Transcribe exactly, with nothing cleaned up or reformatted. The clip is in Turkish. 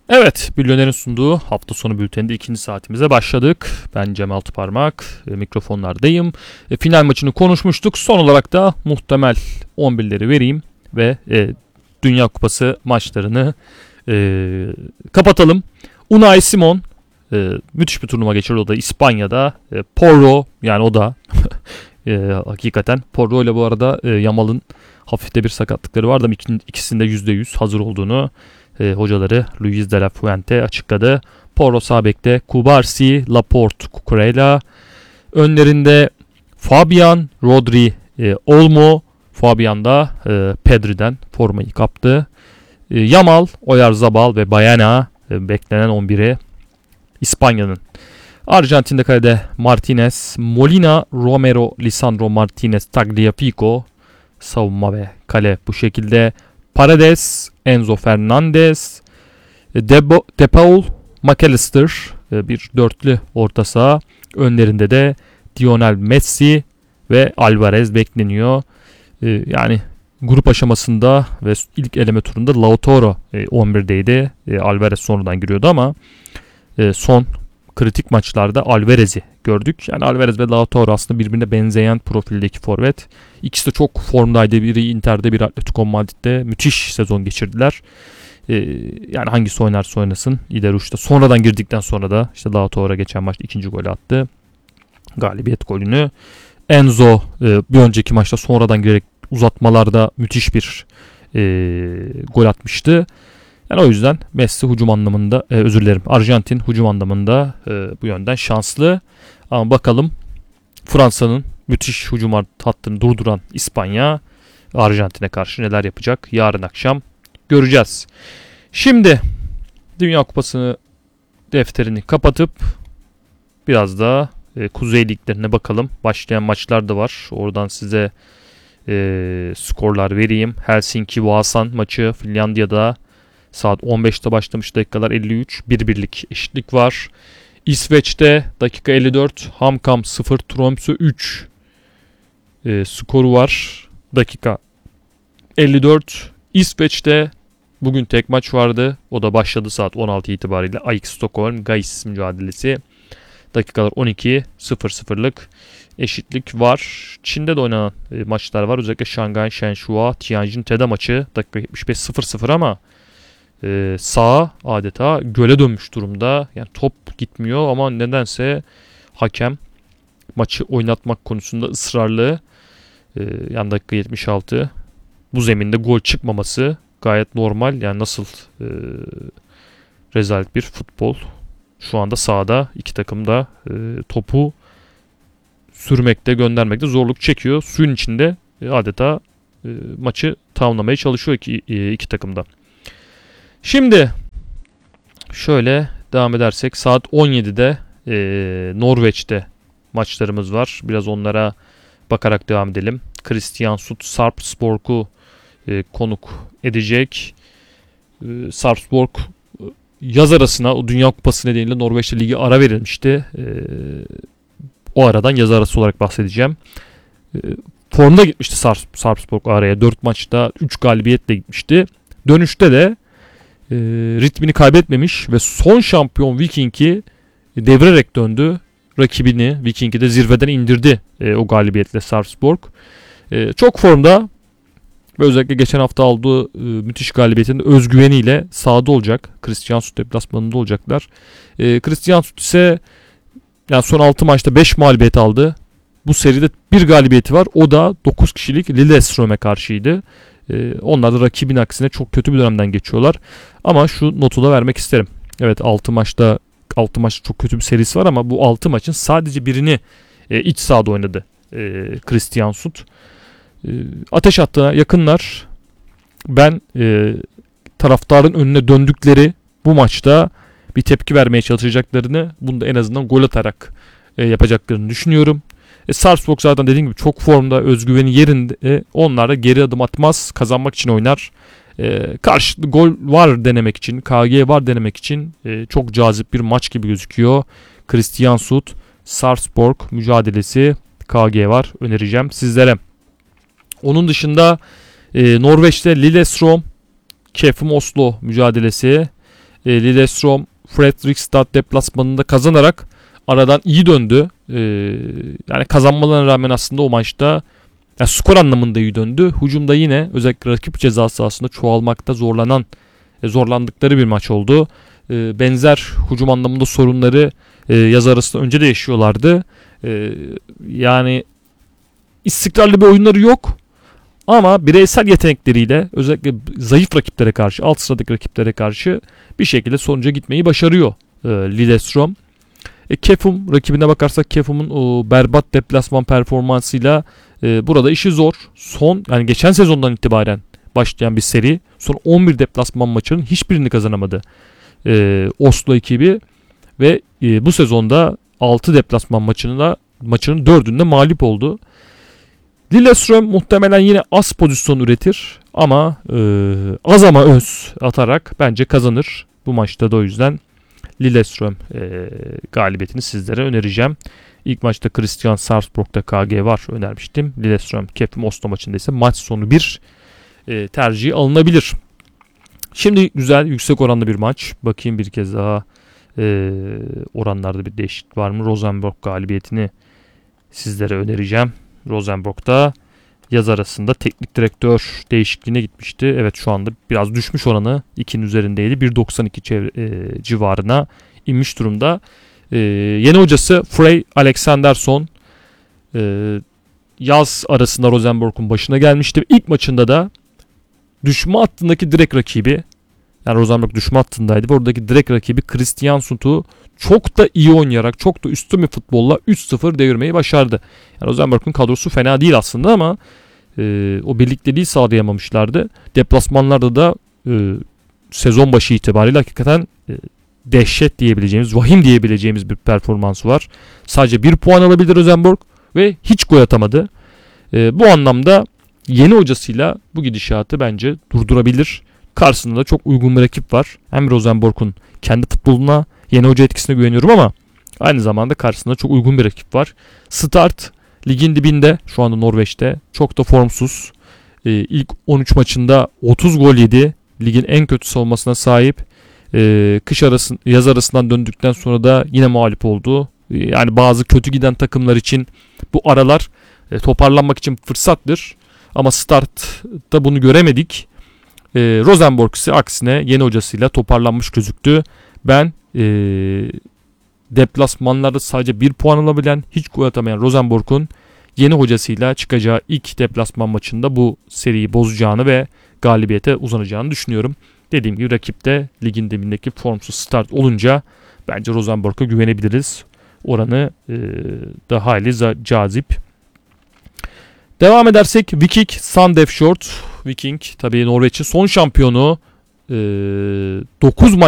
Evet, Milyoner'in sunduğu hafta sonu bülteninde ikinci saatimize başladık. Ben Cem Altıparmak, e, mikrofonlardayım. E, final maçını konuşmuştuk. Son olarak da muhtemel on birleri vereyim ve e, Dünya Kupası maçlarını e, kapatalım. Unai Simon e, müthiş bir turnuva geçirdi, o da İspanya'da. E, Porro, yani o da e, hakikaten Porro ile bu arada e, Yamal'ın hafif de bir sakatlıkları vardı ama ikisinde yüzde yüz hazır olduğunu E, hocaları Luis de la Fuente açıkladı. Porro sağ bekte, Kubarsi, Laporte, Cucurella. Önlerinde Fabian, Rodri, e, Olmo. Fabian da e, Pedri'den formayı kaptı. E, Yamal, Oyarzabal ve Bayana e, beklenen on biri İspanya'nın. Arjantin'de kalede Martinez, Molina, Romero, Lisandro Martinez, Tagliafico. Savunma ve kale bu şekilde. Paredes, Enzo Fernandez, De, De Paul, McAllister, bir dörtlü orta saha. Önlerinde de Lionel Messi ve Alvarez bekleniyor. Yani grup aşamasında ve ilk eleme turunda Lautaro on birdeydi. Alvarez sonradan giriyordu ama son kritik maçlarda Alvarez'i gördük. Yani Alvarez ve Lautaro aslında birbirine benzeyen profildeki forvet. İkisi de çok formdaydı. Biri Inter'de, biri Atletico Madrid'de müthiş sezon geçirdiler. Ee, yani hangisi oynarsa oynasın ileri uçta. Sonradan girdikten sonra da işte Lautaro geçen maçta ikinci golü attı. Galibiyet golünü. Enzo e, bir önceki maçta sonradan girerek uzatmalarda müthiş bir e, gol atmıştı. Yani o yüzden Messi hücum anlamında, e, özür dilerim, Arjantin hücum anlamında e, bu yönden şanslı. Ama bakalım Fransa'nın müthiş hücum hattını durduran İspanya Arjantin'e karşı neler yapacak? Yarın akşam göreceğiz. Şimdi Dünya Kupası'nı defterini kapatıp biraz da e, Kuzey Liglerine bakalım. Başlayan maçlar da var. Oradan size e, skorlar vereyim. Helsinki-Vaasan maçı Finlandiya'da saat on beşte başlamış, dakikalar elli üç. bir birlik eşitlik var. İsveç'te dakika elli dört. Hamkam sıfır, Tromsø üç e, skoru var. Dakika elli dört. İsveç'te bugün tek maç vardı. O da başladı saat on altı itibariyle. A X Stockholm Gais mücadelesi. Dakikalar on iki, sıfır sıfırlık eşitlik var. Çin'de de oynanan e, maçlar var. Özellikle Şangay Shenhua Tianjin Teda maçı dakika yetmiş beş, sıfır sıfır ama Ee, sağa adeta göle dönmüş durumda. Yani top gitmiyor ama nedense hakem maçı oynatmak konusunda ısrarlı. Ee, yani dakika yetmiş altı. Bu zeminde gol çıkmaması gayet normal. Yani nasıl e, rezalet bir futbol. Şu anda sahada iki takım da e, topu sürmekte, göndermekte zorluk çekiyor. Suyun içinde e, adeta e, maçı tamamlamaya çalışıyor iki, e, iki takım da. Şimdi şöyle devam edersek saat on yedide e, Norveç'te maçlarımız var. Biraz onlara bakarak devam edelim. Kristiansund Sarpsborg'u e, konuk edecek. E, Sarpsborg yaz arasına, o Dünya Kupası nedeniyle Norveç'te ligi ara verilmişti. E, o aradan yaz arası olarak bahsedeceğim. E, formda gitmişti Sarp, Sarpsborg araya. dört maçta üç galibiyetle gitmişti. Dönüşte de E, ritmini kaybetmemiş ve son şampiyon Viking'i devirerek döndü. Rakibini, Viking'i de zirveden indirdi e, o galibiyetle Sarpsborg. E, çok formda ve özellikle geçen hafta aldığı e, müthiş galibiyetin özgüveniyle sahada olacak. Kristiansund deplasmanında olacaklar. E, Kristiansund ise yani son altı maçta beş mağlubiyet aldı. Bu seride bir galibiyeti var. O da dokuz kişilik Lillestrøm'e karşıydı. Ee, onlar da rakibin aksine çok kötü bir dönemden geçiyorlar. Ama şu notu da vermek isterim. Evet, altı maçta altı maç çok kötü bir serisi var ama bu altı maçın sadece birini e, iç sahada oynadı e, Kristiansund. E, ateş hattına yakınlar. Ben e, taraftarın önüne döndükleri bu maçta bir tepki vermeye çalışacaklarını, bunu da en azından gol atarak e, yapacaklarını düşünüyorum. E, Sarpsborg zaten dediğim gibi çok formda, özgüveni yerinde. E, onlar da geri adım atmaz, kazanmak için oynar. E, karşılıklı gol var denemek için, K G var denemek için e, çok cazip bir maç gibi gözüküyor. Kristiansund Sarpsborg mücadelesi, K G var önereceğim sizlere. Onun dışında e, Norveç'te Lillestrøm Kefim Oslo mücadelesi. E, Lillestrøm Fredrikstad deplasmanında kazanarak aradan iyi döndü. E, yani kazanmalarına rağmen aslında o maçta yani skor anlamında iyi döndü. Hücumda yine özellikle rakip ceza sahasında çoğalmakta zorlanan e, zorlandıkları bir maç oldu. E, benzer hücum anlamında sorunları e, yaz arasında önce de yaşıyorlardı. E, yani istikrarlı bir oyunları yok. Ama bireysel yetenekleriyle özellikle zayıf rakiplere karşı, alt sıradaki rakiplere karşı bir şekilde sonuca gitmeyi başarıyor e, Lillestrøm. E, Kefum rakibine bakarsak Kefum'un o berbat deplasman performansıyla e, burada işi zor. Son yani geçen sezondan itibaren başlayan bir seri. Son on bir deplasman maçının hiçbirini kazanamadı e, Oslo ekibi ve e, bu sezonda altı deplasman maçında maçının dördünde mağlup oldu. Lillestrøm muhtemelen yine az pozisyon üretir ama e, az ama öz atarak bence kazanır. Bu maçta da o yüzden Lillestrøm e, galibiyetini sizlere önereceğim. İlk maçta Christian Sarpsborg'da K G var önermiştim. Lillestrøm Kefim Oslo maçında ise maç sonu bir e, tercihi alınabilir. Şimdi güzel yüksek oranlı bir maç. Bakayım bir kez daha e, oranlarda bir değişiklik var mı? Rosenborg galibiyetini sizlere önereceğim. Rosenborg'da yaz arasında teknik direktör değişikliğine gitmişti. Evet şu anda biraz düşmüş oranı. ikinin üzerindeydi. bir doksan iki çevre, e, civarına inmiş durumda. E, yeni hocası Frey Alexandersson e, yaz arasında Rosenborg'un başına gelmişti. İlk maçında da düşme hattındaki direkt rakibi, yani Rosenborg düşme hattındaydı. Oradaki direkt rakibi Kristiansunds'u çok da iyi oynayarak, çok da üstün bir futbolla üç sıfır devirmeyi başardı. Yani Rosenborg'un kadrosu fena değil aslında ama e, o birlikteliği sağlayamamışlardı. Deplasmanlarda da e, sezon başı itibariyle hakikaten e, dehşet diyebileceğimiz, vahim diyebileceğimiz bir performansı var. Sadece bir puan alabildi Rosenborg ve hiç gol atamadı. E, bu anlamda yeni hocasıyla bu gidişatı bence durdurabilir. Karşısında da çok uygun bir rakip var. Hem Rosenborg'un kendi futboluna, yeni hoca etkisine güveniyorum ama aynı zamanda karşısında çok uygun bir rakip var. Start ligin dibinde şu anda Norveç'te. Çok da formsuz. Ee, ilk on üç maçında otuz gol yedi. Ligin en kötü savunmasına sahip. Ee, kış arası, yaz arasından döndükten sonra da yine mağlup oldu. Ee, yani bazı kötü giden takımlar için bu aralar e, toparlanmak için fırsattır. Ama Start'ta bunu göremedik. Ee, Rosenborg ise aksine yeni hocasıyla toparlanmış gözüktü. Ben e, deplasmanlarda sadece bir puan alabilen, hiç gol atamayan Rosenborg'un yeni hocasıyla çıkacağı ilk deplasman maçında bu seriyi bozacağını ve galibiyete uzanacağını düşünüyorum. Dediğim gibi rakipte ligin dibindeki formsuz Start olunca bence Rosenborg'a güvenebiliriz. Oranı e, da hayli cazip. Devam edersek Viking Sandefjord. Viking tabii Norveç'in son şampiyonu. E, dokuz maç